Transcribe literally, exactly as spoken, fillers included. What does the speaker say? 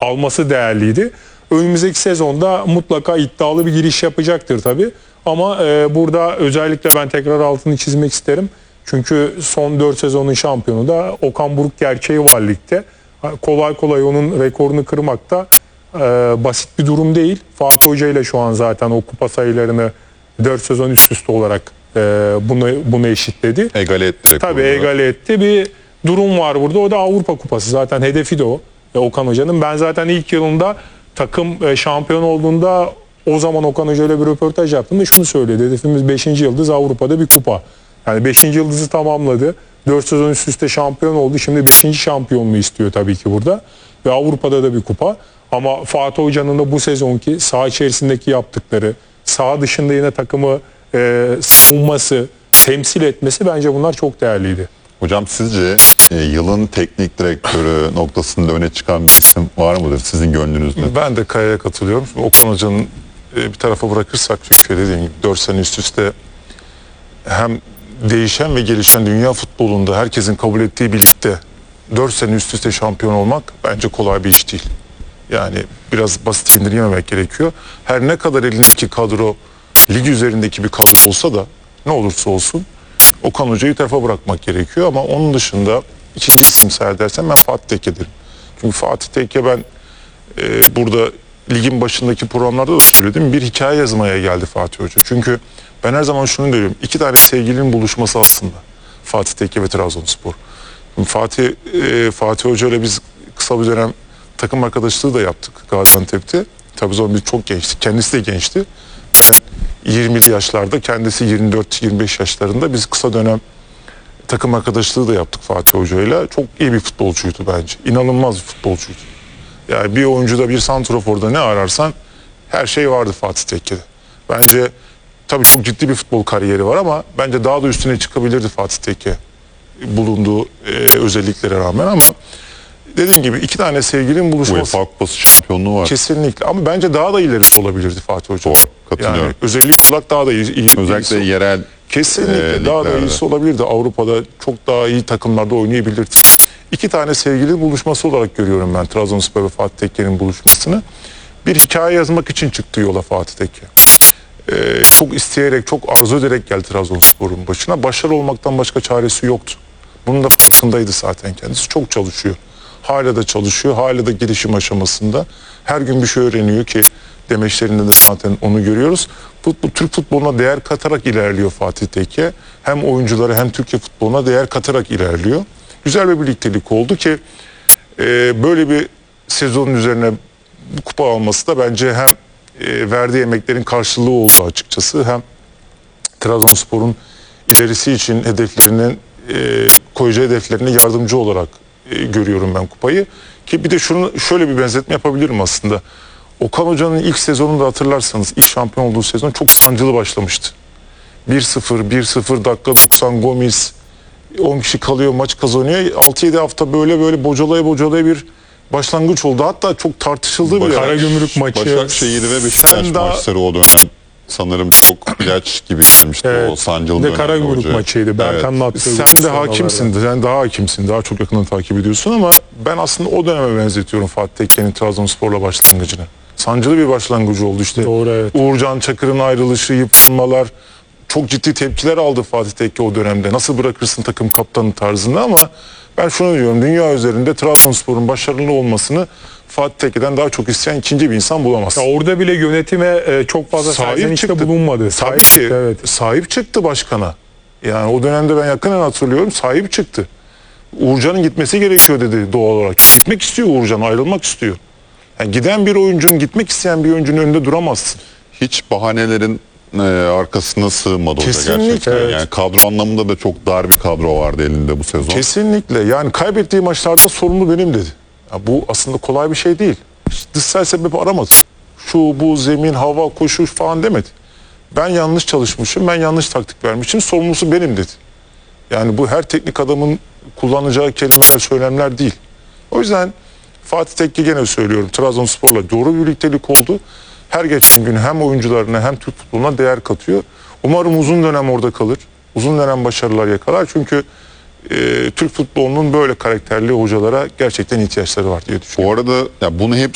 alması değerliydi. Önümüzdeki sezonda mutlaka iddialı bir giriş yapacaktır tabii. Ama e, burada özellikle ben tekrar altını çizmek isterim. Çünkü son dört sezonun şampiyonu da Okan Buruk gerçeği var ligde. Kolay kolay onun rekorunu kırmak da e, basit bir durum değil. Fatih Hoca ile şu an zaten o kupa sayılarını dört sezon üst üste olarak e, bunu bunu eşitledi. Egale etti rekorunu. Tabii egale etti. Bir durum var burada. O da Avrupa Kupası. Zaten hedefi de o. E, Okan Hoca'nın. Ben zaten ilk yılında takım e, şampiyon olduğunda o zaman Okan Hoca ile bir röportaj yaptım da şunu söyledi. Hedefimiz beşinci yıldız, Avrupa'da bir kupa. Yani beşinci yıldızı tamamladı. dört sezon üst üste şampiyon oldu. Şimdi beşinci şampiyonluğu istiyor tabii ki burada. Ve Avrupa'da da bir kupa. Ama Fatih Hoca'nın da bu sezonki saha içerisindeki yaptıkları, saha dışında yine takımı e, savunması, temsil etmesi, bence bunlar çok değerliydi. Hocam sizce e, yılın teknik direktörü noktasında öne çıkan bir isim var mıdır sizin gönlünüzde? Ben de Kaya'ya katılıyorum. Okan Hoca'nın e, bir tarafa bırakırsak, çünkü dediğim gibi dört sene üst üste hem değişen ve gelişen dünya futbolunda herkesin kabul ettiği birlikte dört sene üst üste şampiyon olmak bence kolay bir iş değil. Yani biraz basit indirgememek gerekiyor. Her ne kadar elindeki kadro lig üzerindeki bir kadro olsa da, ne olursa olsun Okan Hoca'yı tarafa bırakmak gerekiyor. Ama onun dışında ikinci isim sayar dersen ben Fatih Tekke derim. Çünkü Fatih Tekke, ben e, burada ligin başındaki programlarda da söyledim, bir hikaye yazmaya geldi Fatih Hoca. Çünkü ben her zaman şunu diyorum, iki tane sevgilinin buluşması aslında Fatih Tekke ve Trabzonspor. Fatih e, Fatih Hoca ile biz kısa bir dönem takım arkadaşlığı da yaptık Gaziantep'te. Tabii o zaman biz çok gençtik, kendisi de gençti. Ben yirmili yaşlarda, kendisi yirmi dört yirmi beş yaşlarında, biz kısa dönem takım arkadaşlığı da yaptık Fatih Hoca ile. Çok iyi bir futbolcuydu bence. İnanılmaz bir futbolcuydu. Yani bir oyuncuda, bir santraforda ne ararsan her şey vardı Fatih Tekke'de. Bence tabii çok ciddi bir futbol kariyeri var ama bence daha da üstüne çıkabilirdi Fatih Tekke bulunduğu e, özelliklere rağmen. Ama dediğim gibi iki tane sevgilinin buluşması. UEFA Kupası şampiyonluğu var. Kesinlikle, ama bence daha da ilerisi olabilirdi Fatih Hoca. Doğru, katılıyorum. Yani özellik olarak daha da iyi. iyi Özellikle iyisi. yerel Kesinlikle e, daha da liglerde. iyisi olabilirdi. Avrupa'da çok daha iyi takımlarda oynayabilirdi. İki tane sevgili buluşması olarak görüyorum ben Trabzonspor ve Fatih Tekke'nin buluşmasını. Bir hikaye yazmak için çıktı yola Fatih Tekke. Ee, çok isteyerek, çok arzu ederek geldi Trabzonspor'un başına. Başarılı olmaktan başka çaresi yoktu. Bunun da farkındaydı zaten kendisi. Çok çalışıyor. Hala da çalışıyor. Hala da gelişim aşamasında. Her gün bir şey öğreniyor ki demeçlerinde de zaten onu görüyoruz. Futbol, Türk futboluna değer katarak ilerliyor Fatih Tekke. Hem oyunculara hem Türkiye futboluna değer katarak ilerliyor. Güzel bir birliktelik oldu ki e, böyle bir sezonun üzerine bu kupa alması da bence hem e, verdiği emeklerin karşılığı oldu açıkçası, hem Trabzonspor'un ilerisi için hedeflerinin e, koyacağı hedeflerine yardımcı olarak e, görüyorum ben kupayı. Ki bir de şunu, şöyle bir benzetme yapabilirim aslında. Okan Hoca'nın ilk sezonunda hatırlarsanız, ilk şampiyon olduğu sezon çok sancılı başlamıştı. bir sıfır, bir sıfır dakika doksan Gomis, on kişi kalıyor, maç kazanıyor. altı yedi hafta böyle böyle bocalaya bocalaya bir başlangıç oldu. Hatta çok tartışıldı bile. Karagümrük maçı. Başakşehir ve Beşiktaş daha... maçları o dönem sanırım çok ilaç gibi gelmişti Evet. o sancılı Bir de dönemde Karagümrük hocaya. maçıydı. Berkan'ın Evet. attığı Sen de hakimsin, sen daha hakimsin, daha çok yakından takip ediyorsun ama ben aslında o döneme benzetiyorum Fatih Tekke'nin Trabzonspor'la başlangıcını. Sancılı bir başlangıcı oldu işte. Doğru, evet. Uğurcan Çakır'ın ayrılışı, yıpranmalar, çok ciddi tepkiler aldı Fatih Tekke o dönemde. Nasıl bırakırsın takım kaptanı tarzında, ama ben şunu diyorum, dünya üzerinde Trabzonspor'un başarılı olmasını Fatih Tekke'den daha çok isteyen ikinci bir insan bulamaz. Ya orada bile yönetime e, çok fazla serzenişte bulunmadı. Tabii Sahip ki çıktı, evet. sahip çıktı başkana. Yani o dönemde ben yakından hatırlıyorum, sahip çıktı. Uğurcan'ın gitmesi gerekiyor dedi doğal olarak. Gitmek istiyor Uğurcan, ayrılmak istiyor. Yani giden bir oyuncunun, gitmek isteyen bir oyuncunun önünde duramazsın. Hiç bahanelerin e, arkasına sığmadı hoca Kesinlikle, gerçekten. evet. Yani kadro anlamında da çok dar bir kadro vardı elinde bu sezon. Kesinlikle. Yani kaybettiği maçlarda sorumlu benim dedi. Ya bu aslında kolay bir şey değil. Hiç dışsal sebep aramadı. Şu bu zemin, hava, koşu falan demedi. Ben yanlış çalışmışım, ben yanlış taktik vermişim, sorumlusu benim dedi. Yani bu her teknik adamın kullanacağı kelimeler, söylemler değil. O yüzden Fatih Tekke, gene söylüyorum, Trabzonspor'la doğru bir birliktelik oldu. Her geçen gün hem oyuncularına hem Türk futboluna değer katıyor. Umarım uzun dönem orada kalır. Uzun dönem başarılar yakalar. Çünkü e, Türk futbolunun böyle karakterli hocalara gerçekten ihtiyaçları var diye düşünüyorum. Bu arada ya bunu hep